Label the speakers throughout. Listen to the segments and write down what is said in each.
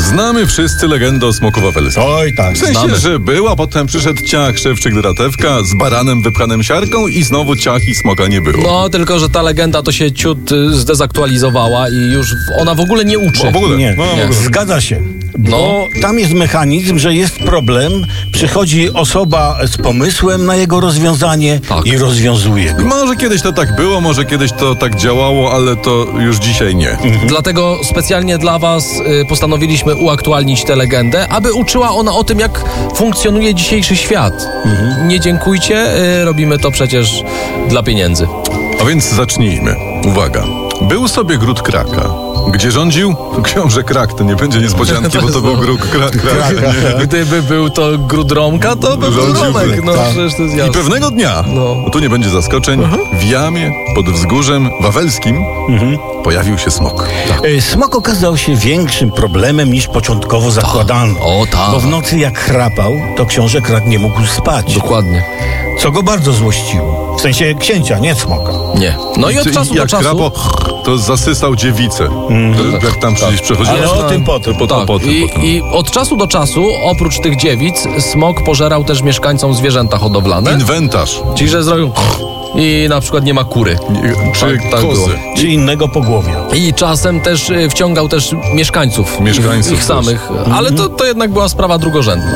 Speaker 1: Znamy wszyscy legendę o smoku wawelskim.
Speaker 2: Oj, tak.
Speaker 1: W sensie, że był, a potem przyszedł ciach, szewczyk, dratewka z baranem wypchanym siarką i znowu ciach i smoka nie było.
Speaker 3: No, tylko że ta legenda to się ciut zdezaktualizowała i już ona w ogóle nie uczy.
Speaker 1: W ogóle.
Speaker 2: Nie,
Speaker 1: No, w ogóle.
Speaker 2: zgadza się. Bo tam jest mechanizm, że jest problem, przychodzi osoba z pomysłem na jego rozwiązanie i rozwiązuje go.
Speaker 1: Może kiedyś to tak było, może kiedyś to tak działało, ale to już dzisiaj nie.
Speaker 3: Dlatego specjalnie dla was postanowiliśmy uaktualnić tę legendę, aby uczyła ona o tym, jak funkcjonuje dzisiejszy świat. Nie dziękujcie, robimy to przecież dla pieniędzy.
Speaker 1: A więc zacznijmy. Uwaga. Był sobie gród Kraka, gdzie rządził książę Krak. To nie będzie niespodzianki, bo to był gród Krak.
Speaker 3: Gdyby był to gród Romka, to by był
Speaker 1: Rządziłby.
Speaker 3: Romek. No, przecież to jest
Speaker 1: I
Speaker 3: jasne.
Speaker 1: pewnego dnia,
Speaker 3: No.
Speaker 1: tu nie będzie zaskoczeń, w jamie pod wzgórzem wawelskim pojawił się smok.
Speaker 2: Smok okazał się większym problemem niż początkowo zakładano.
Speaker 3: O, tak.
Speaker 2: Bo w nocy jak chrapał, to książę Krak nie mógł spać.
Speaker 3: Dokładnie.
Speaker 2: Co go bardzo złościło. W sensie księcia, nie smoka.
Speaker 3: Nie. No i od czasu do
Speaker 1: jak
Speaker 3: czasu...
Speaker 1: krapo, to zasysał dziewicę. Jak tam gdzieś przechodziło.
Speaker 2: Ale o tym potem.
Speaker 3: Tak.
Speaker 1: Potem.
Speaker 3: I od czasu do czasu, oprócz tych dziewic, smok pożerał też mieszkańcom zwierzęta hodowlane.
Speaker 1: Inwentarz.
Speaker 3: Czyli, że zrobił i na przykład nie ma kury.
Speaker 1: Czy
Speaker 3: Tak było.
Speaker 1: kozy.
Speaker 2: Czy innego pogłowia.
Speaker 3: I czasem też wciągał też mieszkańców ich
Speaker 1: też.
Speaker 3: samych. Ale to jednak była sprawa drugorzędna.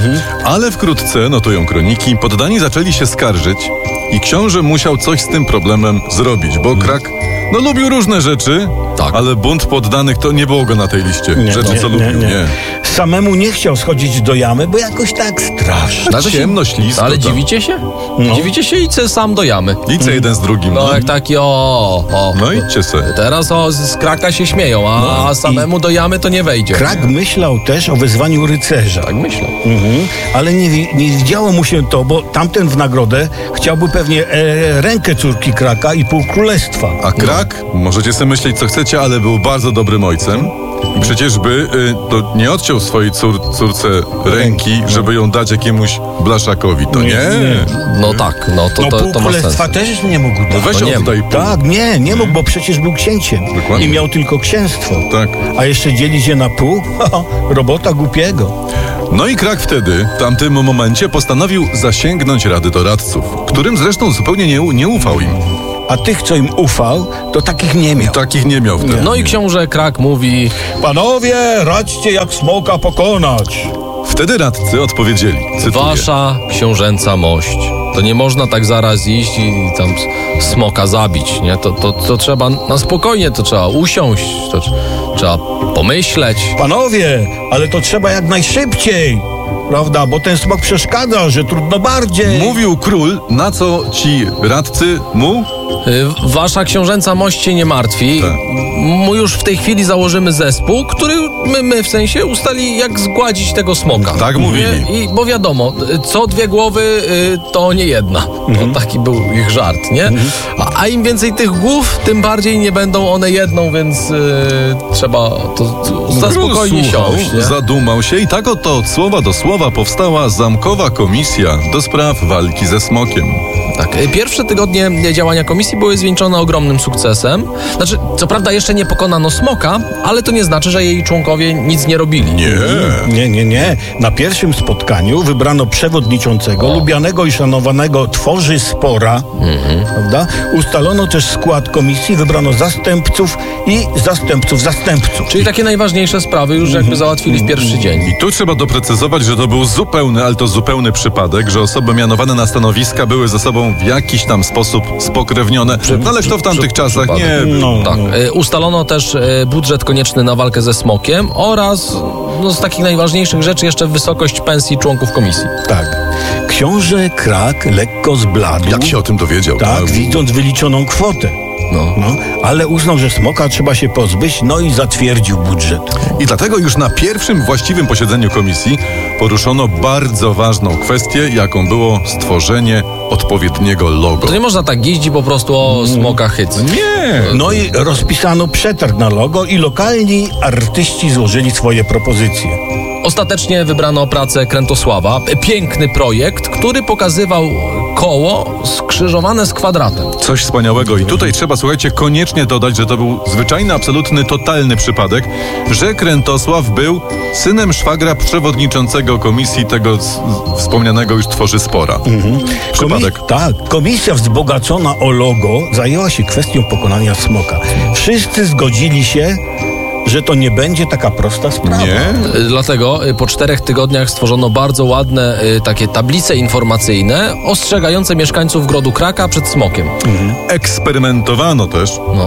Speaker 1: Ale wkrótce, notują kroniki, poddani zaczęli się skarżyć i książę musiał coś z tym problemem zrobić, bo Krak lubił różne rzeczy,
Speaker 3: Tak.
Speaker 1: ale bunt poddanych to nie było go na tej liście. Rzeczy, co lubił, nie.
Speaker 2: Samemu nie chciał schodzić do jamy, bo jakoś tak strasznie.
Speaker 1: Na ciemno, ślisko.
Speaker 3: Ale
Speaker 1: tam.
Speaker 3: dziwicie się? Dziwicie się i idźcie sam do jamy.
Speaker 1: Idźcie jeden z drugim.
Speaker 3: No jak taki
Speaker 1: No idźcie se.
Speaker 3: Teraz z Kraka się śmieją, a samemu do jamy to nie wejdzie.
Speaker 2: Krak myślał też o wezwaniu rycerza.
Speaker 3: Tak myślę.
Speaker 2: Ale nie widziało mu się to, bo tamten w nagrodę chciałby pewnie rękę córki Kraka i pół królestwa.
Speaker 1: A Krak, możecie sobie myśleć co chcecie, ale był bardzo dobrym ojcem. I przecież by to nie odciął swojej córce ręki, żeby ją dać jakiemuś blaszakowi. To nie.
Speaker 3: No tak,
Speaker 2: pół
Speaker 3: to ma sens.
Speaker 2: królestwa też nie mógł dać.
Speaker 1: Weź
Speaker 3: nie
Speaker 1: oddaj pół.
Speaker 2: Tak, nie mógł, bo przecież był księciem.
Speaker 1: Dokładnie.
Speaker 2: I miał tylko księstwo.
Speaker 1: Tak.
Speaker 2: A jeszcze dzielić je na pół? Robota głupiego.
Speaker 1: No i Krak wtedy, w tamtym momencie, postanowił zasięgnąć rady doradców, którym zresztą zupełnie nie ufał im.
Speaker 2: A tych, co im ufał, to takich nie miał.
Speaker 1: Takich nie miał wtedy.
Speaker 3: No i książę Krak mówi:
Speaker 2: Panowie, radźcie, jak smoka pokonać.
Speaker 1: Wtedy radcy odpowiedzieli, cytuję,
Speaker 3: wasza książęca mość. To nie można tak zaraz iść i tam smoka zabić, nie? To trzeba na spokojnie, to trzeba usiąść, to trzeba pomyśleć.
Speaker 2: Panowie, ale to trzeba jak najszybciej. Prawda, bo ten smok przeszkadza, że trudno bardziej.
Speaker 1: Mówił król, na co ci radcy mu?
Speaker 3: Wasza książęca mość się nie martwi.
Speaker 1: Tak.
Speaker 3: My już w tej chwili założymy zespół, który my w sensie ustali, jak zgładzić tego smoka.
Speaker 1: Tak mówili.
Speaker 3: Bo wiadomo, co dwie głowy, to nie jedna. To taki był ich żart, nie? A im więcej tych głów, tym bardziej nie będą one jedną, więc trzeba to za
Speaker 1: Król
Speaker 3: spokojnie
Speaker 1: słuchał,
Speaker 3: siąść, nie?
Speaker 1: zadumał się i tak oto od słowa do słowa powstała zamkowa komisja do spraw walki ze smokiem.
Speaker 3: Tak. Pierwsze tygodnie działania komisji były zwieńczone ogromnym sukcesem. Znaczy, co prawda jeszcze nie pokonano smoka, ale to nie znaczy, że jej członkowie nic nie robili.
Speaker 2: Nie. Na pierwszym spotkaniu wybrano przewodniczącego, lubianego i szanowanego Tworzy Spora, prawda? Ustalono też skład komisji, wybrano zastępców i zastępców.
Speaker 3: Czyli takie najważniejsze sprawy już jakby załatwili w pierwszy dzień.
Speaker 1: I tu trzeba doprecyzować, że to był zupełny przypadek, że osoby mianowane na stanowiska były ze sobą w jakiś tam sposób spokrewnione. No ale kto w tamtych czasach nie...
Speaker 3: Tak. Ustalono też budżet konieczny na walkę ze smokiem oraz z takich najważniejszych rzeczy jeszcze wysokość pensji członków komisji.
Speaker 2: Tak. Książę Krak lekko zbladł.
Speaker 1: Jak się o tym dowiedział?
Speaker 2: Tak, widząc wyliczoną kwotę. Ale uznał, że smoka trzeba się pozbyć, i zatwierdził budżet.
Speaker 1: I dlatego już na pierwszym właściwym posiedzeniu komisji poruszono bardzo ważną kwestię, jaką było stworzenie odpowiedniego logo.
Speaker 3: To nie można tak jeździć po prostu o smoka hyc.
Speaker 1: Nie!
Speaker 2: I rozpisano przetarg na logo i lokalni artyści złożyli swoje propozycje.
Speaker 3: Ostatecznie wybrano pracę Krętosława. Piękny projekt, który pokazywał koło skrzyżowane z kwadratem.
Speaker 1: Coś wspaniałego i tutaj trzeba, słuchajcie, koniecznie dodać, że to był zwyczajny, absolutny, totalny przypadek, że Krętosław był synem szwagra przewodniczącego komisji tego wspomnianego już Tworzyspora. Przypadek.
Speaker 2: Komisja wzbogacona o logo zajęła się kwestią pokonania smoka. Wszyscy zgodzili się, że to nie będzie taka prosta sprawa.
Speaker 1: Nie?
Speaker 3: Dlatego po 4 tygodniach stworzono bardzo ładne takie tablice informacyjne ostrzegające mieszkańców Grodu Kraka przed smokiem.
Speaker 1: Eksperymentowano też,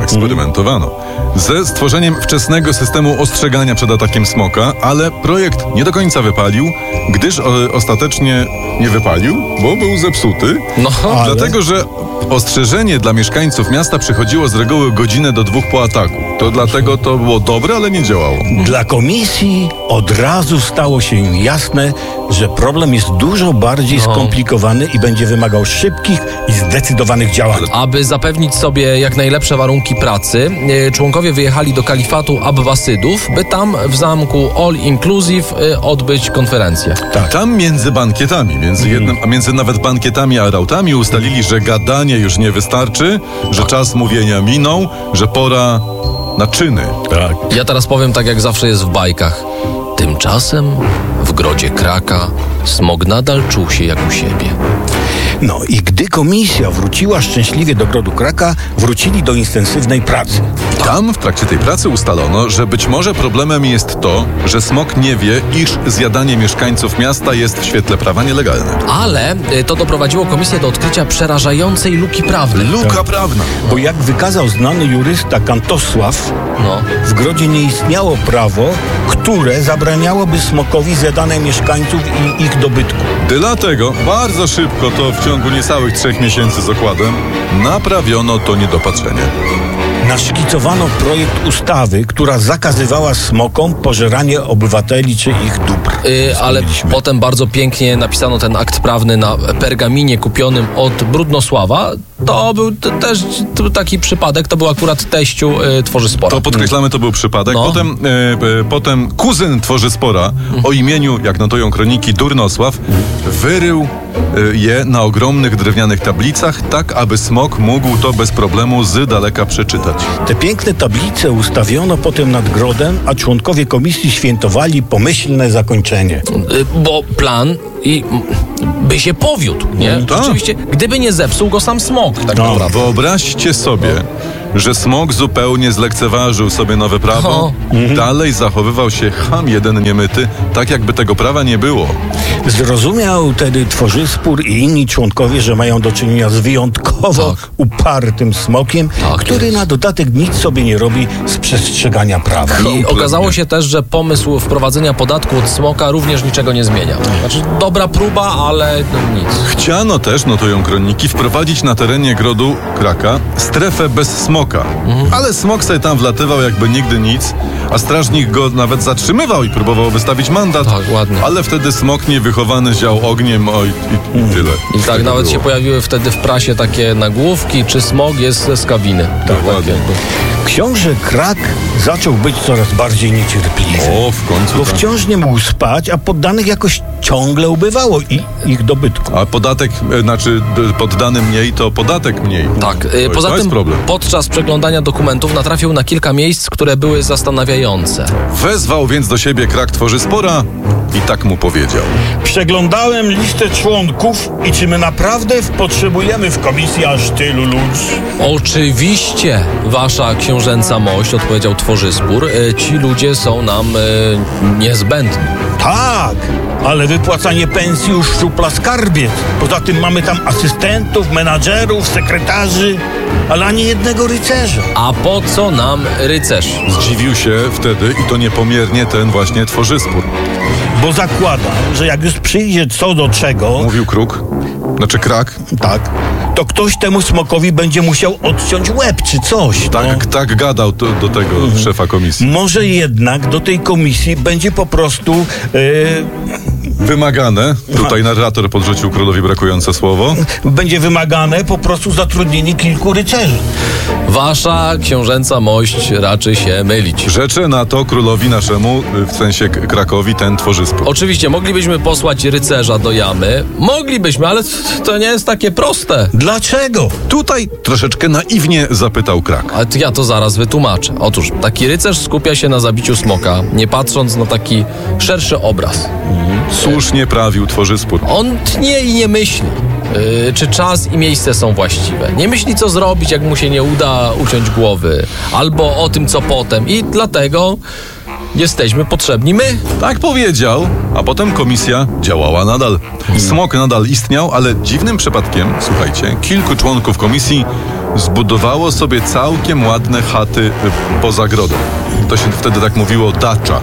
Speaker 1: ze stworzeniem wczesnego systemu ostrzegania przed atakiem smoka, ale projekt nie do końca wypalił, gdyż ostatecznie nie wypalił, bo był zepsuty. Dlatego, że ostrzeżenie dla mieszkańców miasta przychodziło z reguły godzinę do 2 po ataku. To dlatego to było dobre, ale nie działało.
Speaker 2: Dla komisji od razu stało się im jasne, że problem jest dużo bardziej skomplikowany i będzie wymagał szybkich i zdecydowanych działań.
Speaker 3: Aby zapewnić sobie jak najlepsze warunki pracy, członkowie wyjechali do kalifatu Abbasydów, by tam w zamku All Inclusive odbyć konferencję.
Speaker 1: Tam między bankietami, między nawet bankietami a rautami ustalili, że gadanie już nie wystarczy, że czas mówienia minął, że pora na czyny.
Speaker 3: Ja teraz powiem tak, jak zawsze jest w bajkach. Tymczasem w Grodzie Kraka smok nadal czuł się jak u siebie.
Speaker 2: No i gdy komisja wróciła szczęśliwie do Grodu Kraka, wrócili do intensywnej pracy.
Speaker 1: Tam w trakcie tej pracy ustalono, że być może problemem jest to, że smok nie wie, iż zjadanie mieszkańców miasta jest w świetle prawa nielegalne.
Speaker 3: Ale to doprowadziło komisję do odkrycia przerażającej luki prawnej.
Speaker 1: Luka prawna.
Speaker 2: Bo jak wykazał znany jurysta Kantosław, w Grodzie nie istniało prawo, które zabraniałoby smokowi zjadanie mieszkańców i ich dobytku.
Speaker 1: Dlatego bardzo szybko, to w ciągu niecałych 3 miesięcy z okładem, naprawiono to niedopatrzenie.
Speaker 2: Naszkicowano projekt ustawy, która zakazywała smokom pożeranie obywateli czy ich dóbr.
Speaker 3: Ale potem bardzo pięknie napisano ten akt prawny na pergaminie kupionym od Brudnosława. To był też taki przypadek, to był akurat teściu Tworzyspora.
Speaker 1: To podkreślamy, to był przypadek. Potem kuzyn Tworzyspora o imieniu, jak notują kroniki, Durnosław, wyrył je na ogromnych drewnianych tablicach, tak aby smok mógł to bez problemu z daleka przeczytać.
Speaker 2: Te piękne tablice ustawiono potem nad grodem, a członkowie komisji świętowali pomyślne zakończenie.
Speaker 3: Bo plan by się powiódł, nie? Rzeczywiście, gdyby nie zepsuł go sam smok, tak naprawdę.
Speaker 1: Wyobraźcie sobie, że smok zupełnie zlekceważył sobie nowe prawo, dalej zachowywał się cham jeden niemyty, tak jakby tego prawa nie było.
Speaker 2: Zrozumiał wtedy Tworzyspór i inni członkowie, że mają do czynienia z wyjątkowo upartym smokiem, który na dodatek nic sobie nie robi z przestrzegania prawa.
Speaker 3: I okazało się też, że pomysł wprowadzenia podatku od smoka również niczego nie zmienia. Znaczy dobra próba, ale nic.
Speaker 1: Chciano też, notują kroniki, wprowadzić na terenie Grodu Kraka strefę bez smoka. Ale smok sobie tam wlatywał jakby nigdy nic, a strażnik go nawet zatrzymywał i próbował wystawić mandat.
Speaker 3: Tak, ładnie.
Speaker 1: Ale wtedy smok niewychowany ział ogniem i tyle.
Speaker 3: I tak nawet się pojawiły wtedy w prasie takie nagłówki, czy smok jest z kabiny.
Speaker 1: Dokładnie.
Speaker 2: Książę Krak zaczął być coraz bardziej niecierpliwy.
Speaker 1: W końcu.
Speaker 2: Bo wciąż nie mógł spać, a poddanych jakoś ciągle ubywało i ich dobytku.
Speaker 1: A podatek, poddany mniej, to podatek mniej.
Speaker 3: Tak. Poza tym podczas przeglądania dokumentów natrafił na kilka miejsc, które były zastanawiające.
Speaker 1: Wezwał więc do siebie Krak Tworzyspora i tak mu powiedział.
Speaker 2: Przeglądałem listę członków i czy my naprawdę potrzebujemy w komisji aż tylu ludzi?
Speaker 3: Oczywiście, wasza książęca mość, odpowiedział Tworzyspór. Ci ludzie są nam niezbędni.
Speaker 2: Tak, ale wypłacanie pensji już szczupla skarbiec. Poza tym mamy tam asystentów, menadżerów, sekretarzy, ale ani jednego rycerza.
Speaker 3: A po co nam rycerz?
Speaker 1: Zdziwił się wtedy i to niepomiernie ten właśnie Tworzyspór.
Speaker 2: Bo zakładam, że jak już przyjdzie co do czego...
Speaker 1: Mówił Krak.
Speaker 2: Tak. To ktoś temu smokowi będzie musiał odciąć łeb czy coś.
Speaker 1: Tak gadał do tego szefa komisji.
Speaker 2: Może jednak do tej komisji będzie po prostu
Speaker 1: wymagane. Tutaj narrator podrzucił królowi brakujące słowo.
Speaker 2: Będzie wymagane po prostu zatrudnienie kilku rycerzy.
Speaker 3: Wasza książęca mość raczy się mylić.
Speaker 1: Rzeczę na to królowi naszemu, w sensie Krakowi, ten tworzy spór.
Speaker 3: Oczywiście, moglibyśmy posłać rycerza do jamy. Moglibyśmy, ale to nie jest takie proste.
Speaker 2: Dlaczego?
Speaker 1: Tutaj troszeczkę naiwnie zapytał Krak.
Speaker 3: Ale ja to zaraz wytłumaczę. Otóż, taki rycerz skupia się na zabiciu smoka, nie patrząc na taki szerszy obraz.
Speaker 1: Słusznie prawił tworzy spór.
Speaker 3: On tnie i nie myśli, czy czas i miejsce są właściwe. Nie myśli, co zrobić, jak mu się nie uda uciąć głowy. Albo o tym, co potem. I dlatego jesteśmy potrzebni my.
Speaker 1: Tak powiedział, a potem komisja działała nadal. Smok nadal istniał, ale dziwnym przypadkiem, słuchajcie, kilku członków komisji zbudowało sobie całkiem ładne chaty poza grodem. To się wtedy tak mówiło dacza.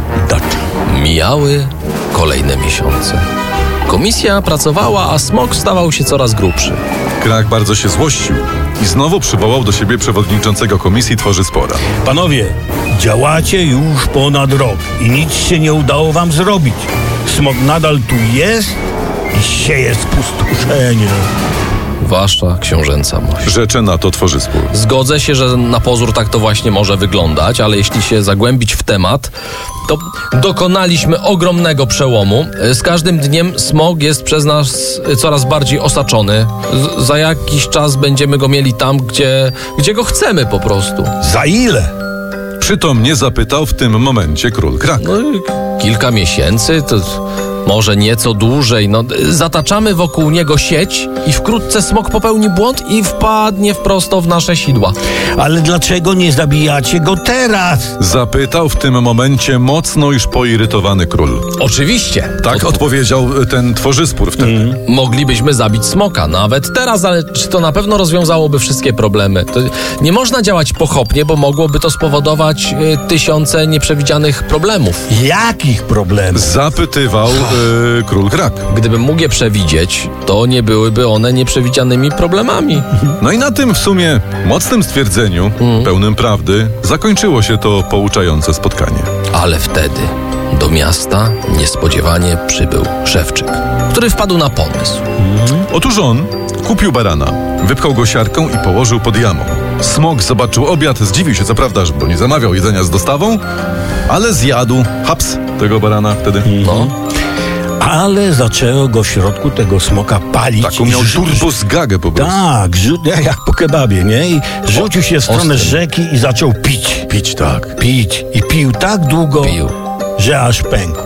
Speaker 3: Mijały kolejne miesiące. Komisja pracowała, a smok stawał się coraz grubszy.
Speaker 1: Krak bardzo się złościł i znowu przywołał do siebie przewodniczącego komisji tworzy spora.
Speaker 2: Panowie, działacie już ponad rok i nic się nie udało wam zrobić. Smok nadal tu jest i sieje spustoszenie.
Speaker 3: Wasza książęca mość.
Speaker 1: Rzeczę na to tworzy spór.
Speaker 3: Zgodzę się, że na pozór tak to właśnie może wyglądać, ale jeśli się zagłębić w temat, to dokonaliśmy ogromnego przełomu. Z każdym dniem smok jest przez nas coraz bardziej osaczony. Za jakiś czas będziemy go mieli tam, gdzie go chcemy po prostu.
Speaker 2: Za ile?
Speaker 1: Przytomnie zapytał w tym momencie król Krak.
Speaker 3: No i kilka miesięcy, to może nieco dłużej. No, zataczamy wokół niego sieć i wkrótce smok popełni błąd i wpadnie prosto w nasze sidła.
Speaker 2: Ale dlaczego nie zabijacie go teraz?
Speaker 1: Zapytał w tym momencie mocno już poirytowany król.
Speaker 3: Oczywiście.
Speaker 1: Tak odpowiedział ten tworzy spór wtedy.
Speaker 3: Moglibyśmy zabić smoka nawet teraz, ale czy to na pewno rozwiązałoby wszystkie problemy? To nie można działać pochopnie, bo mogłoby to spowodować tysiące nieprzewidzianych problemów.
Speaker 2: Jakich problemów?
Speaker 1: Zapytywał król Krak.
Speaker 3: Gdybym mógł je przewidzieć, to nie byłyby one nieprzewidzianymi problemami.
Speaker 1: No i na tym w sumie mocnym stwierdzeniu, pełnym prawdy, zakończyło się to pouczające spotkanie.
Speaker 3: Ale wtedy do miasta niespodziewanie przybył szewczyk, który wpadł na pomysł.
Speaker 1: Otóż on kupił barana, wypchał go siarką i położył pod jamą. Smok zobaczył obiad, zdziwił się co prawda, bo nie zamawiał jedzenia z dostawą, ale zjadł haps tego barana wtedy.
Speaker 3: No.
Speaker 2: Ale zaczęło go w środku tego smoka palić.
Speaker 1: Taką miał turbozgagę po prostu.
Speaker 2: Tak, jak po kebabie, nie? I rzucił się w stronę
Speaker 3: Ostry.
Speaker 2: rzeki i zaczął pić.
Speaker 1: Pić tak.
Speaker 2: Pić. I pił tak długo, że aż pękł.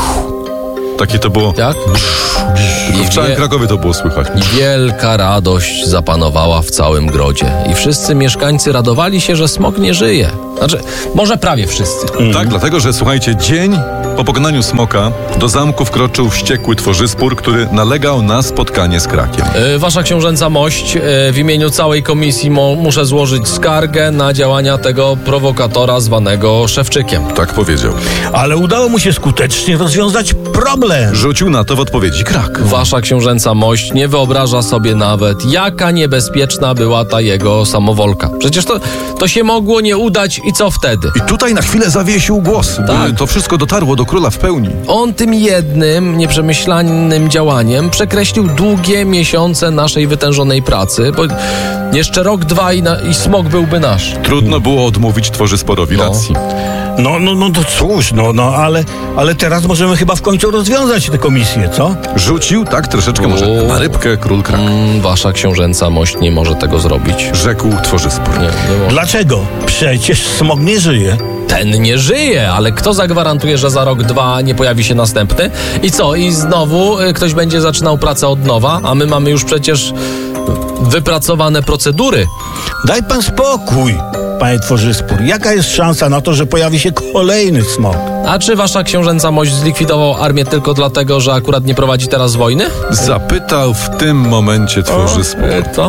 Speaker 1: Takie to było.
Speaker 3: Jak?
Speaker 1: Tylko w całym Krakowie to było słychać.
Speaker 3: Wielka radość zapanowała w całym grodzie i wszyscy mieszkańcy radowali się, że smok nie żyje. Znaczy, może prawie wszyscy.
Speaker 1: Tak, dlatego, że słuchajcie, dzień po pokonaniu smoka do zamku wkroczył wściekły tworzy spór, który nalegał na spotkanie z Krakiem.
Speaker 3: Wasza książęca mość, w imieniu całej komisji muszę złożyć skargę na działania tego prowokatora zwanego Szewczykiem.
Speaker 1: Tak powiedział.
Speaker 2: Ale udało mu się skutecznie rozwiązać problem.
Speaker 1: Rzucił na to w odpowiedzi Krak.
Speaker 3: Wasza książęca mość nie wyobraża sobie nawet, jaka niebezpieczna była ta jego samowolka. Przecież to się mogło nie udać i co wtedy?
Speaker 1: I tutaj na chwilę zawiesił głos.
Speaker 3: Tak.
Speaker 1: To wszystko dotarło do króla w pełni.
Speaker 3: On tym jednym, nieprzemyślanym działaniem przekreślił długie miesiące naszej wytężonej pracy, bo jeszcze rok, dwa i smok byłby nasz.
Speaker 1: Trudno było odmówić tworzy sporowi racji.
Speaker 2: No to cóż, ale teraz możemy chyba w końcu rozwiązać tę komisję, co?
Speaker 1: Rzucił, tak, troszeczkę może na rybkę król Krak.
Speaker 3: Wasza książęca mość nie może tego zrobić.
Speaker 1: Rzekł tworzy spór.
Speaker 3: Nie może.
Speaker 2: Dlaczego? Przecież smok nie żyje.
Speaker 3: Ten nie żyje, ale kto zagwarantuje, że za rok, dwa nie pojawi się następny? I co? I znowu ktoś będzie zaczynał pracę od nowa, a my mamy już przecież wypracowane procedury.
Speaker 2: Daj pan spokój, panie tworzy spór. Jaka jest szansa na to, że pojawi się kolejny smok?
Speaker 3: A czy wasza książęca mość zlikwidował armię tylko dlatego, że akurat nie prowadzi teraz wojny?
Speaker 1: Zapytał w tym momencie tworzy spór.
Speaker 3: Co?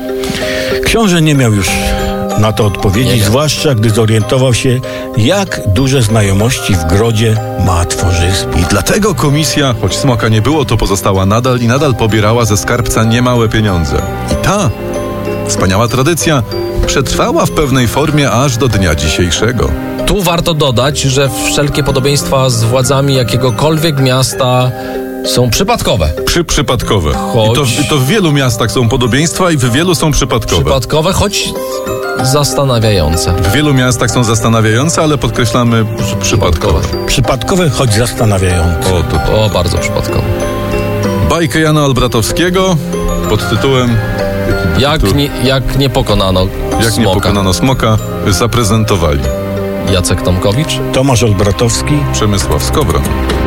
Speaker 2: Książę nie miał już na to odpowiedzi, zwłaszcza gdy zorientował się, jak duże znajomości w grodzie ma tworzy spór.
Speaker 1: I dlatego komisja, choć smoka nie było, to pozostała nadal i nadal pobierała ze skarbca niemałe pieniądze. I ta wspaniała tradycja przetrwała w pewnej formie aż do dnia dzisiejszego.
Speaker 3: Tu warto dodać, że wszelkie podobieństwa z władzami jakiegokolwiek miasta Są przypadkowe.
Speaker 1: Przypadkowe.
Speaker 3: Choć...
Speaker 1: I to w wielu miastach są podobieństwa i w wielu są przypadkowe.
Speaker 3: Przypadkowe, choć zastanawiające.
Speaker 1: W wielu miastach są zastanawiające, ale podkreślamy przypadkowe.
Speaker 2: Przypadkowe, choć zastanawiające.
Speaker 3: O, bardzo przypadkowe.
Speaker 1: Bajkę Jana Olbratowskiego pod tytułem...
Speaker 3: Jak nie pokonano
Speaker 1: Jak nie pokonano smoka, zaprezentowali
Speaker 3: Jacek Tomkowicz,
Speaker 2: Tomasz Olbratowski,
Speaker 1: Przemysław Skowron.